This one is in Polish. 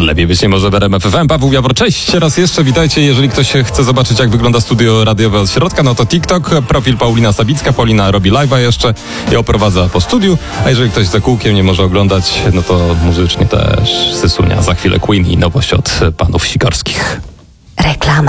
Lepiej być nie może w RMF FM. Paweł Jawor, cześć. Raz jeszcze witajcie. Jeżeli ktoś chce zobaczyć, jak wygląda studio radiowe od środka, no to TikTok, profil Paulina Sabicka. Paulina robi live'a jeszcze i oprowadza po studiu. A jeżeli ktoś za kółkiem nie może oglądać, no to muzycznie też Sysunia. Za chwilę Queen i nowość od panów Sikorskich. Reklama.